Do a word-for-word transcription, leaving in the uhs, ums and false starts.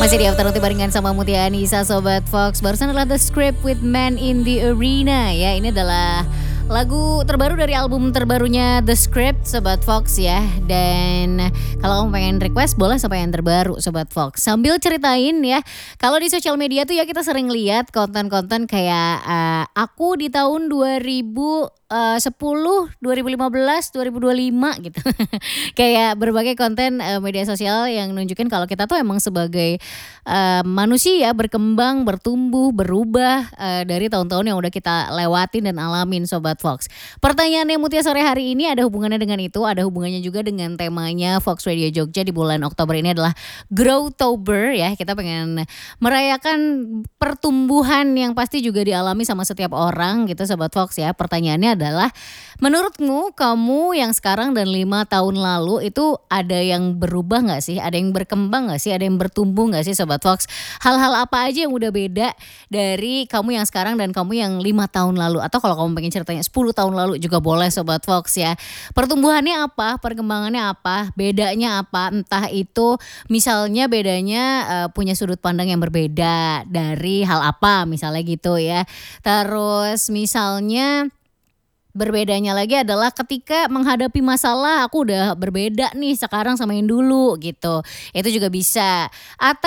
Masih di Afternoon barengan sama Mutia Anissa, Sobat Fox. Barusan adalah The Script with Man in the Arena. Ya, ini adalah lagu terbaru dari album terbarunya The Script, Sobat Fox ya. Dan kalau kamu pengen request, boleh sampai yang terbaru, Sobat Fox. Sambil ceritain ya, kalau di sosial media tuh ya kita sering lihat konten-konten kayak uh, aku di tahun dua ribu sepuluh, dua ribu lima belas, dua ribu dua puluh lima gitu. Kayak berbagai konten uh, media sosial yang nunjukin kalau kita tuh emang sebagai uh, manusia berkembang, bertumbuh, berubah uh, dari tahun-tahun yang udah kita lewatin dan alamin, Sobat Fox. Pertanyaannya Mutia sore hari ini ada hubungannya dengan itu, ada hubungannya juga dengan temanya Fox Radio Jogja di bulan Oktober ini adalah Growtober ya. Kita pengen merayakan pertumbuhan yang pasti juga dialami sama setiap orang gitu, Sobat Fox ya. Pertanyaannya adalah, menurutmu kamu yang sekarang dan lima tahun lalu itu ada yang berubah gak sih? Ada yang berkembang gak sih? Ada yang bertumbuh gak sih, Sobat Fox? Hal-hal apa aja yang udah beda dari kamu yang sekarang dan kamu yang lima tahun lalu? Atau kalau kamu pengen ceritanya sepuluh tahun lalu juga boleh, Sobat Fox ya. Pertumbuhannya apa? Perkembangannya apa? Bedanya apa? Entah itu misalnya bedanya uh, punya sudut pandang yang berbeda dari hal apa misalnya gitu ya. Terus misalnya berbedanya lagi adalah ketika menghadapi masalah, aku udah berbeda nih sekarang sama yang dulu gitu. Itu juga bisa. Atau